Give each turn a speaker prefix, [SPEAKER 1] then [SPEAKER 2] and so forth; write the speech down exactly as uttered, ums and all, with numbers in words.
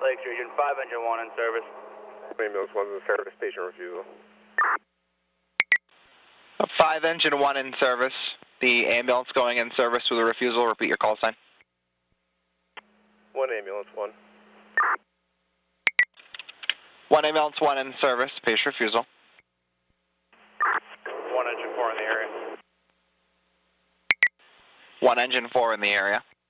[SPEAKER 1] Lake Region, five engine one in service.
[SPEAKER 2] Ambulance one in service, patient refusal.
[SPEAKER 3] five engine one in service. The ambulance going in service with a refusal. Repeat your call sign.
[SPEAKER 2] One ambulance one.
[SPEAKER 3] One ambulance one in service. Patient refusal.
[SPEAKER 1] One engine four in the area.
[SPEAKER 3] One engine four in the area.